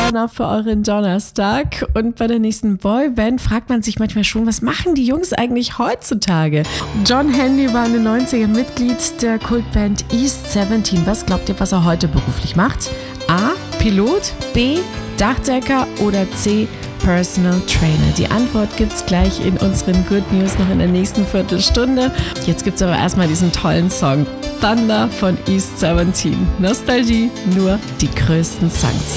Burner für euren Donnerstag. Und bei der nächsten Boyband fragt man sich manchmal schon, was machen die Jungs eigentlich heutzutage? John Handy war in den 90ern Mitglied der Kultband East 17. Was glaubt ihr, was er heute beruflich macht? A. Pilot, B. Dachdecker oder C. Personal Trainer? Die Antwort gibt's gleich in unseren Good News noch in der nächsten Viertelstunde. Jetzt gibt's aber erstmal diesen tollen Song Thunder von East 17. Nostalgie, nur die größten Songs.